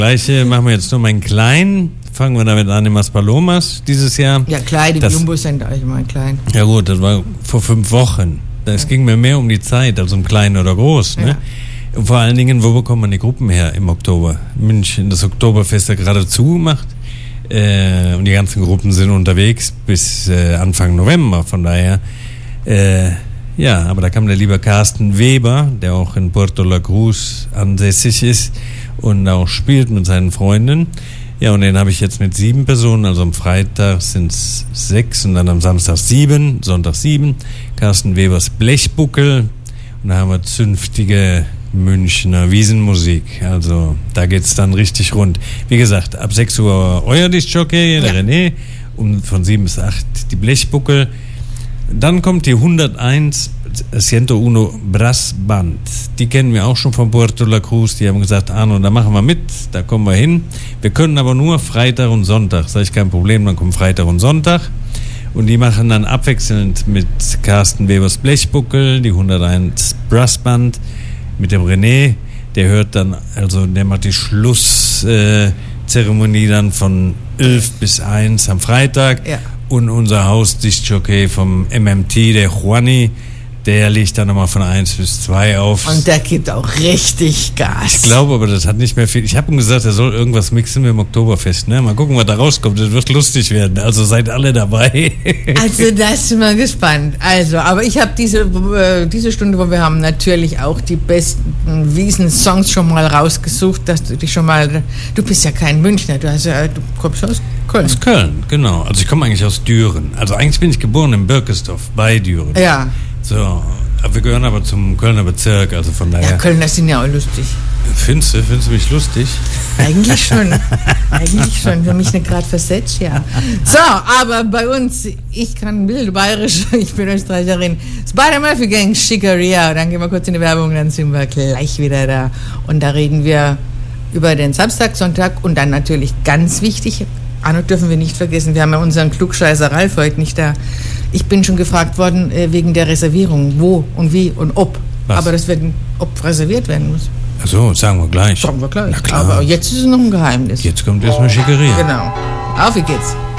Gleiche machen wir jetzt nur mal in klein. Fangen wir damit an in Maspalomas dieses Jahr. Ja, klein, die Jumbos sind allgemein klein. Ja gut, das war vor 5 Wochen. Es ging mir mehr um die Zeit, als um klein oder groß. Ne? Und vor allen Dingen, wo bekommt man die Gruppen her im Oktober? München, das Oktoberfest ja gerade zugemacht. Und die ganzen Gruppen sind unterwegs bis Anfang November. Von daher, ja, aber da kam der liebe Carsten Weber, der auch in Puerto La Cruz ansässig ist und auch spielt mit seinen Freunden. Ja, und den habe ich jetzt mit 7 Personen, also am Freitag sind es 6 und dann am Samstag 7, Sonntag 7. Carsten Webers Blechbuckel und da haben wir zünftige Münchner Wiesenmusik. Also da geht's dann richtig rund. Wie gesagt, ab 6 Uhr euer Diskjockey, der René, und von 7 bis 8 die Blechbuckel. Dann kommt die 101 Ciento Uno Brass Band. Die kennen wir auch schon von Puerto La Cruz. Die haben gesagt, Arno, da machen wir mit, da kommen wir hin. Wir können aber nur Freitag und Sonntag. Sag ich, kein Problem, dann kommen Freitag und Sonntag. Und die machen dann abwechselnd mit Carsten Webers Blechbuckel, die 101 Brass Band, mit dem René. Der hört dann, also der macht die Schlusszeremonie dann von 11 bis 1 am Freitag. Ja. Und unser Hausdiskjockey vom MMT, der Juani, der legt dann nochmal von 1 bis 2 auf. Und der gibt auch richtig Gas. Ich glaube aber, das hat nicht mehr viel. Ich habe ihm gesagt, er soll irgendwas mixen mit dem Oktoberfest. Ne? Mal gucken, was da rauskommt. Das wird lustig werden. Also seid alle dabei. Also da sind wir gespannt. Also, aber ich habe diese Stunde, wo wir haben, natürlich auch die besten Wiesen-Songs schon mal rausgesucht, dass du dich schon mal... Du bist ja kein Münchner, du kommst aus Köln. Aus Köln, genau. Also ich komme eigentlich aus Düren. Also eigentlich bin ich geboren in Birkesdorf, bei Düren. Ja. So, wir gehören aber zum Kölner Bezirk, also von daher... Ja, Kölner sind ja auch lustig. Findest du mich lustig? Eigentlich schon. Eigentlich schon. Für mich nicht gerade versetzt, ja. So, aber bei uns, ich kann wild bayerisch, ich bin Österreicherin. Spider-Murphy Gang, Schickeria. Dann gehen wir kurz in die Werbung, dann sind wir gleich wieder da. Und da reden wir über den Samstag, Sonntag und dann natürlich ganz wichtig, Arno, dürfen wir nicht vergessen, wir haben ja unseren Klugscheißer Ralf heute nicht da. Ich bin schon gefragt worden wegen der Reservierung, wo und wie und ob. Was? Aber das wird, ob reserviert werden muss. Ach so, sagen wir gleich. Na klar. Aber jetzt ist es noch ein Geheimnis. Jetzt kommt erstmal Schickeria. Genau. Auf, wie geht's?